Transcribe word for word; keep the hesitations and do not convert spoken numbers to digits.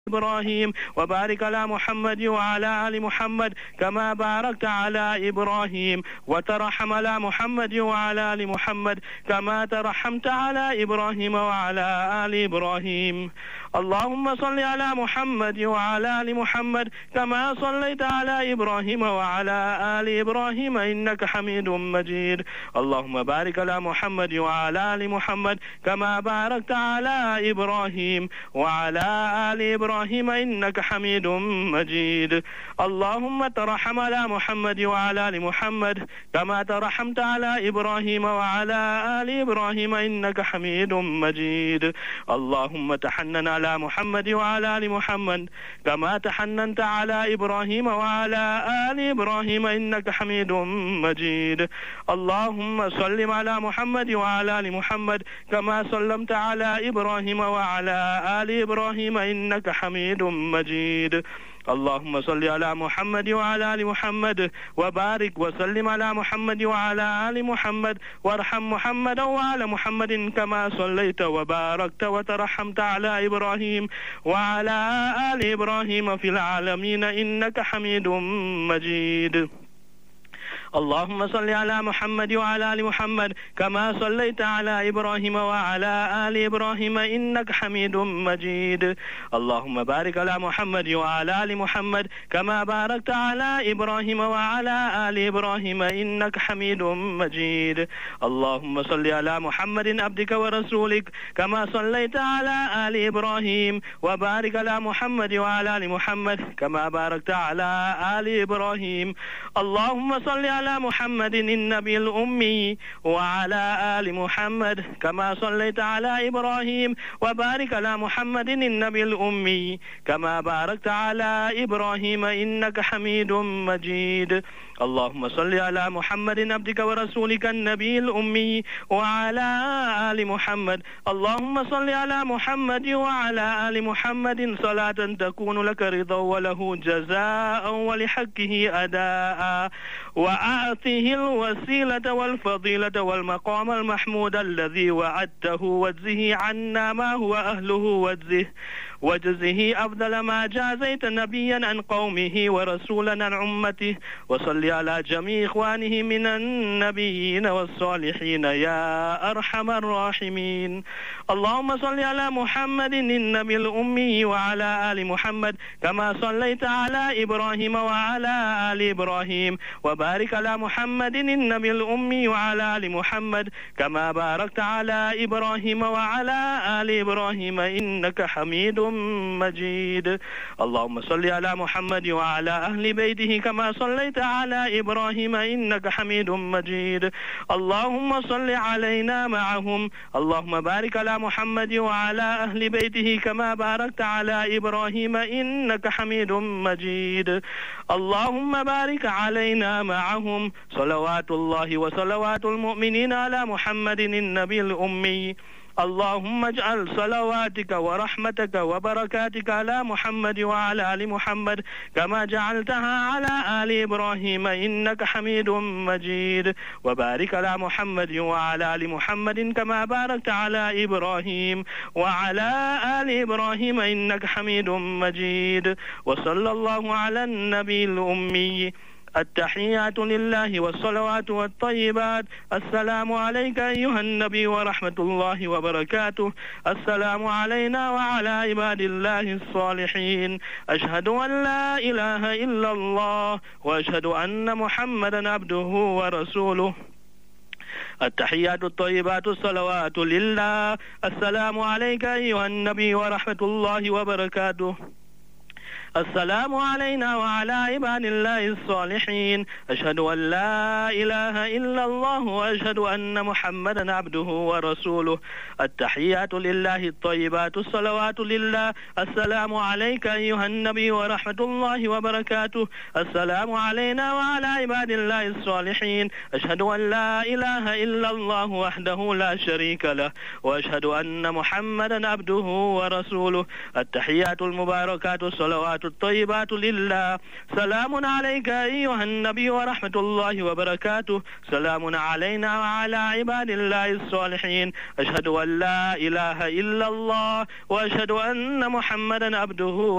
إبراهيم وبارك على محمد وعلى آل محمد كما باركت على إبراهيم وترحم على محمد وعلى آل محمد كما ترحمت على إبراهيم وعلى آل إبراهيم. اللهم صل على محمد وعلى آل محمد كما صليت على إبراهيم وعلى آل إبراهيم إنك حميد مجيد. اللهم بارك على محمد وعلى آل محمد كما باركت على إبراهيم وعلى آل إبراهيم إنك حميد مجيد. اللهم ترحم على محمد وعلى آل محمد كما ترحمت على إبراهيم وعلى آل إبراهيم إنك حميد مجيد. اللهم تحنن على محمد وعلى آل محمد كما تحننت على إبراهيم وعلى آل إبراهيم إنك حميد مجيد. اللهم سلم على محمد وعلى آل محمد كما سلمت على إبراهيم وعلى آل إبراهيم إنك حميد مجيد. اللهم صل على محمد وعلى آل محمد وبارك وسلم على محمد وعلى آل محمد وارحم محمدا وعلى محمد كما صليت وباركت وترحمت على إبراهيم وعلى آل إبراهيم في العالمين إنك حميد مجيد. اللهم صل على محمد وعلى آل محمد كما صليت على إبراهيم وعلى آل إبراهيم إنك حميد مجيد. اللهم بارك على محمد وعلى آل محمد كما باركت على إبراهيم وعلى آل إبراهيم إنك حميد مجيد. اللهم صل على محمد عبدك ورسولك كما صليت على آل إبراهيم وبارك على محمد وعلى آل محمد كما باركت على آل إبراهيم. اللهم صل على محمد النبي الأمي وعلى آل محمد كما صليت على إبراهيم وبارك على محمد النبي الأمي كما باركت على إبراهيم إنك حميد مجيد. اللهم صل على محمد عبدك ورسولك النبي الأمي وعلى آل محمد. اللهم صل على محمد وعلى آل محمد صلاة تكون لك رضا وله جزاء ولحقه أداء وأعطه الوسيلة والفضيلة والمقام المحمود الذي وعدته واجزه عنا ما هو أهله واجزه وجزه أفضل ما جازيت نبيا عن قومه ورسولا عن أمته. وصل على جميع إخوانه من النبيين والصالحين يا أرحم الراحمين. اللهم صل على محمد النبي الأمي وعلى آل محمد كما صليت على إبراهيم وعلى آل إبراهيم وبارك على محمد النبي الأمي وعلى آل محمد كما باركت على إبراهيم وعلى آل إبراهيم إنك حميد مجيد. اللهم صل على محمد وعلى أهل بيته كما صليت على إبراهيم إنك حميد مجيد. اللهم صل علينا معهم. اللهم بارك على محمد وعلى أهل بيته كما باركت على إبراهيم إنك حميد مجيد. اللهم بارك علينا معهم. صلوات الله وصلوات المؤمنين على محمد النبي الأمي. اللهم اجعل صلواتك ورحمتك وبركاتك على محمد وعلى آل محمد كما جعلتها على آل إبراهيم إنك حميد مجيد. وبارك على محمد وعلى آل محمد كما باركت على إبراهيم وعلى آل إبراهيم إنك حميد مجيد. وصلى الله على النبي الأمي. التحيات لله والصلوات والطيبات. السلام عليك أيها النبي ورحمة الله وبركاته. السلام علينا وعلى عباد الله الصالحين. أشهد أن لا إله إلا الله وأشهد أن محمدا عبده ورسوله. التحيات الطيبات الصلوات لله. السلام عليك أيها النبي ورحمة الله وبركاته. السلام علينا وعلى عباد الله الصالحين. أشهد أن لا إله إلا الله وأشهد أن محمدا عبده ورسوله. التحيات لله الطيبات الصلوات لله. السلام عليك أيها النبي ورحمة الله وبركاته. السلام علينا وعلى عباد الله الصالحين. أشهد أن لا إله إلا الله وحده لا شريك له وأشهد أن محمدا عبده ورسوله. التحيات المباركات الصلوات الطيبات لله. سلام عليك أيها النبي ورحمة الله وبركاته. سلام علينا وعلى عباد الله الصالحين. أشهد أن لا إله إلا الله وأشهد أن محمدا عبده